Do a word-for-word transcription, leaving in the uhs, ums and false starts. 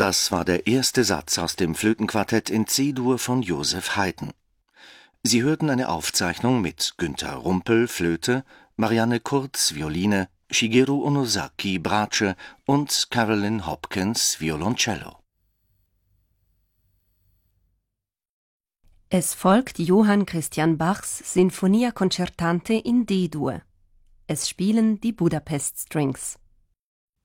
Das war der erste Satz aus dem Flötenquartett in C-Dur von Joseph Haydn. Sie hörten eine Aufzeichnung mit Günter Rumpel, Flöte, Marianne Kurz, Violine, Shigeru Onosaki, Bratsche und Carolyn Hopkins, Violoncello. Es folgt Johann Christian Bachs Sinfonia Concertante in D-Dur. Es spielen die Budapest Strings.